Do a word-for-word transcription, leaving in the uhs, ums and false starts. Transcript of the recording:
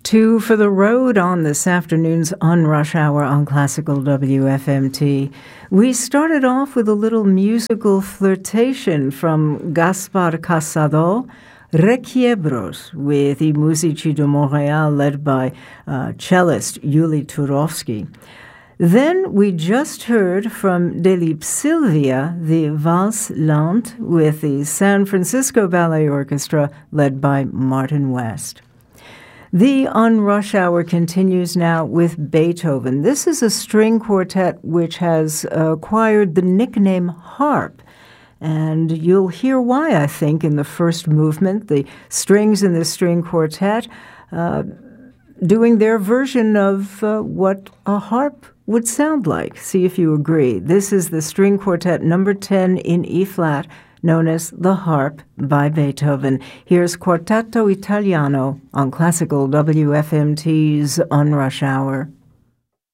Two for the road on this afternoon's On Rush Hour on Classical W F M T. We started off with a little musical flirtation from Gaspar Casado, Requiebros, with I Musici de Montréal, led by uh, cellist Yuli Turovsky. Then we just heard from Delip Sylvia, the Valse Lente, with the San Francisco Ballet Orchestra, led by Martin West. The On Rush Hour continues now with Beethoven. This is a string quartet which has acquired the nickname harp. And you'll hear why, I think, in the first movement. The strings in this string quartet uh, doing their version of uh, what a harp would sound like. See if you agree. This is the string quartet number ten in E-flat, known as The Harp by Beethoven. Here's Quartetto Italiano on Classical W F M T's On Rush Hour.